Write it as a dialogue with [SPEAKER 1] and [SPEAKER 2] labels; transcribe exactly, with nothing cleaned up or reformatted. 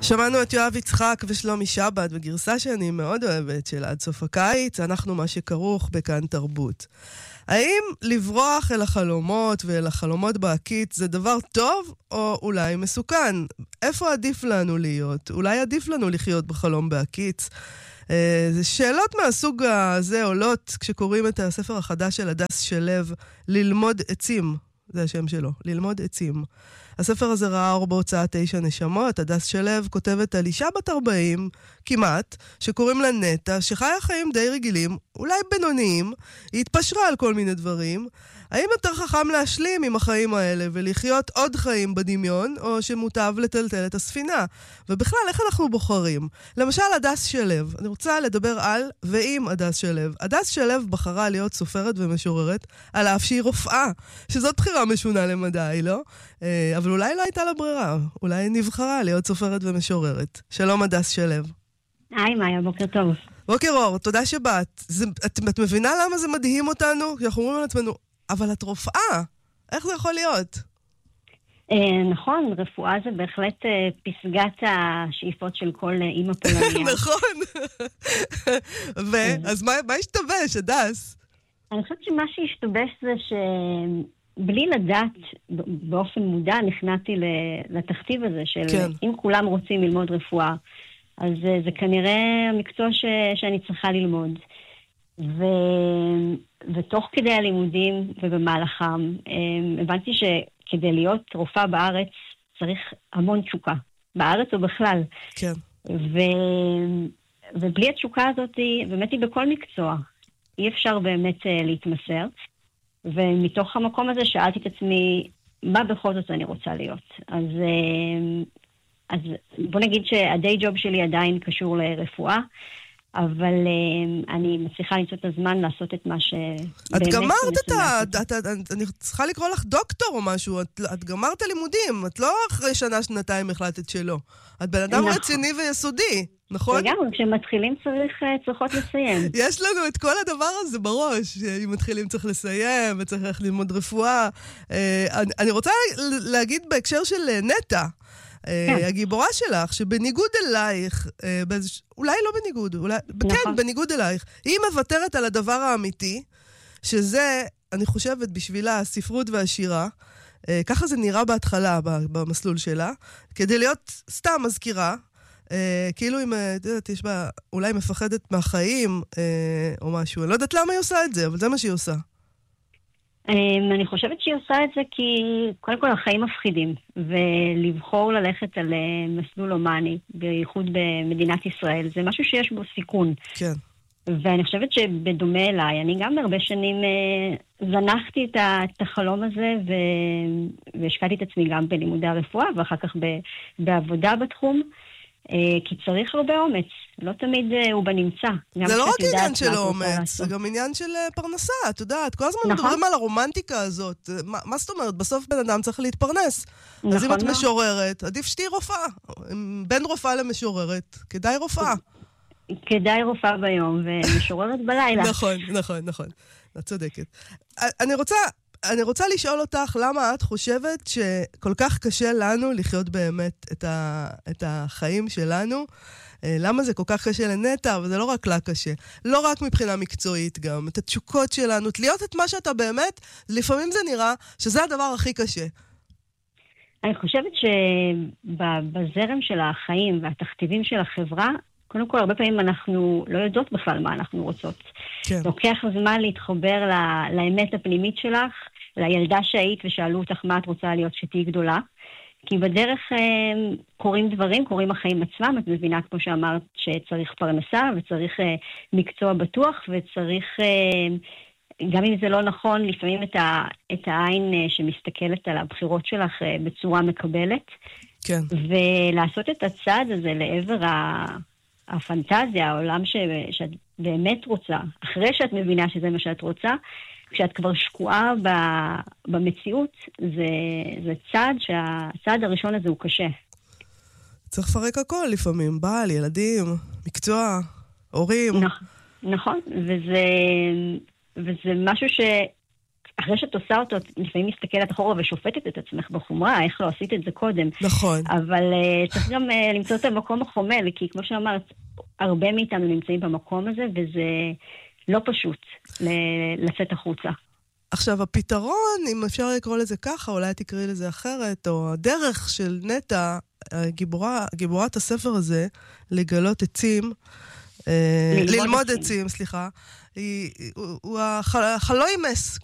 [SPEAKER 1] שמענו את יואב יצחק ושלומי שבת בגרסה שאני מאוד אוהבת של עד סוף הקיץ, אנחנו מה שכרוך בכאן תרבות. האם לברוח אל החלומות ואל החלומות בעקיץ זה דבר טוב או אולי מסוכן? איפה עדיף לנו להיות? אולי עדיף לנו לחיות בחלום בעקיץ? זה שאלות מהסוג הזה עולות כשקוראים את הספר החדש של הדס שלו, ללמוד עצים. זה השם שלו, ללמוד עצים. הספר הזה ראה אור בהוצאת תשע נשמות. הדס שלו כותבת על אישה בת ארבעים, כמעט, שקוראים לה נטה, שחיה חיים די רגילים, אולי בינוניים, היא התפשרה על כל מיני דברים. האם יותר חכם להשלים עם החיים האלה ולחיות עוד חיים בדמיון, או שמוטב לטלטל את הספינה? ובכלל, איך אנחנו בוחרים? למשל, הדס שלו. אני רוצה לדבר על ועם הדס שלו. הדס שלו בחרה להיות סופרת ומשוררת, על אף שהיא רופאה, שזאת בחירה משונה למדי, לא? אבל אולי לא הייתה לה ברירה. אולי נבחרה להיות סופרת ומשוררת. שלום, הדס שלו.
[SPEAKER 2] היי, מאיה, בוקר טוב.
[SPEAKER 1] בוקר אור, תודה שבאת. זה, את, את מבינה למה זה מדהים אותנו? כי אנחנו אומרים על עצמנו, אבל את רופאה. איך זה יכול להיות?
[SPEAKER 2] אה, נכון, רפואה זה בהחלט אה, פסגת השאיפות של כל אה, אימא פולניה.
[SPEAKER 1] נכון. ואז מה, מה השתבש, הדס?
[SPEAKER 2] אני חושבת שמה שהשתבש זה שבלי לדעת, באופן מודע, נכנעתי לתכתיב הזה של כן. אם כולם רוצים ללמוד רפואה, אז אה, זה כנראה המקצוע ש, שאני צריכה ללמוד. ו... ותוך כדי הלימודים ובמהלכם, הבנתי שכדי להיות רופאה בארץ צריך המון תשוקה. בארץ או בכלל.
[SPEAKER 1] כן.
[SPEAKER 2] ו... ובלי התשוקה הזאת, באמת היא בכל מקצוע. אי אפשר באמת להתמסר. ומתוך המקום הזה שאלתי את עצמי, מה בכל זאת אני רוצה להיות? אז, אז בוא נגיד שהדיי ג'וב שלי עדיין קשור לרפואה, אבל uh, אני מצליחה למצוא את הזמן לעשות את מה ש...
[SPEAKER 1] את גמרת את ה... את, את, את, אני צריכה לקרוא לך דוקטור או משהו. את, את גמרת הלימודים. את לא אחרי שנה, שנתיים החלטת שלא. את בן אדם נכון. רציני ויסודי, נכון?
[SPEAKER 2] וגם, כשמתחילים צריך, צריכות לסיים.
[SPEAKER 1] יש לנו את כל הדבר הזה בראש. אם מתחילים צריך לסיים, וצריך ללמוד רפואה. אני, אני רוצה להגיד בהקשר של נטה, כן. הגיבורה שלך, שבניגוד אלייך, אולי לא בניגוד, אולי, נכון. כן, בניגוד אלייך, היא מוותרת על הדבר האמיתי, שזה, אני חושבת, בשבילה הספרות והשירה, ככה זה נראה בהתחלה, במסלול שלה, כדי להיות סתם מזכירה, כאילו אם, את יודעת, יש בה, אולי מפחדת מהחיים, או משהו, אני לא יודעת למה היא עושה את זה, אבל זה מה שהיא עושה.
[SPEAKER 2] אני חושבת שהיא עושה את זה כי קודם כל החיים מפחידים, ולבחור ללכת על מסלול הומני, בייחוד במדינת ישראל, זה משהו שיש בו סיכון.
[SPEAKER 1] כן.
[SPEAKER 2] ואני חושבת שבדומה אליי, אני גם הרבה שנים זנחתי את החלום הזה, והשקעתי את עצמי גם בלימודי הרפואה, ואחר כך בעבודה בתחום, כי צריך הרבה אומץ. לא תמיד הוא בנמצא.
[SPEAKER 1] זה לא רק עניין של אומץ, זה גם עניין של פרנסה, את יודעת. כל הזמן מדברים על הרומנטיקה הזאת. מה זאת אומרת? בסוף בן אדם צריך להתפרנס. אז אם את משוררת, עדיף שתהי רופאה. בין רופאה למשוררת, כדאי רופאה.
[SPEAKER 2] כדאי רופאה ביום, ומשוררת בלילה.
[SPEAKER 1] נכון, נכון, נכון. את צודקת. אני רוצה... אני רוצה לשאול אותך, למה את חושבת שכל כך קשה לנו לחיות באמת את, ה, את החיים שלנו? למה זה כל כך קשה לנטה? אבל זה לא רק לה קשה. לא רק מבחינה מקצועית גם. את התשוקות שלנו, להיות את מה שאתה באמת, לפעמים זה נראה שזה הדבר הכי קשה.
[SPEAKER 2] אני חושבת שבזרם של החיים והתכתיבים של החברה, קודם כל, הרבה פעמים אנחנו לא יודעות בכלל מה אנחנו רוצות. כן. לוקח זמן להתחבר לאמת הפנימית שלך, לילדה שהיית ושאלו אותך מה את רוצה להיות שתהי גדולה. כי בדרך אה, קורים דברים, קורים החיים עצמם. את מבינה, כמו שאמרת, שצריך פרנסה וצריך אה, מקצוע בטוח, וצריך, אה, גם אם זה לא נכון, לפעמים את, ה, את העין אה, שמסתכלת על הבחירות שלך אה, בצורה מקבלת.
[SPEAKER 1] כן.
[SPEAKER 2] ולעשות את הצעד הזה לעבר ה... הפנטזיה, העולם ש... שאת באמת רוצה, אחרי שאת מבינה שזה מה שאת רוצה, כשאת כבר שקועה ב... במציאות, זה... זה צעד שהצעד הראשון הזה הוא קשה.
[SPEAKER 1] צריך לפרק הכל לפעמים, בעל, ילדים, מקצוע, הורים.
[SPEAKER 2] נכ... נכון, וזה... וזה משהו ש... אחרי שאת עושה אותו, לפעמים מסתכלת אחורה ושופטת את עצמך בחומרה, איך לא עשית את זה קודם.
[SPEAKER 1] נכון.
[SPEAKER 2] אבל uh, צריך גם uh, למצוא את המקום החומל, כי כמו שאמרת, הרבה מאיתנו נמצאים במקום הזה, וזה לא פשוט לצאת החוצה.
[SPEAKER 1] עכשיו, הפתרון, אם אפשר לקרוא לזה ככה, אולי תקראי לזה אחרת, או הדרך של נטע, גיבורה, גיבורת הספר הזה, לגלות עצים, ללמוד עצים, סליחה, הוא החלוי מס,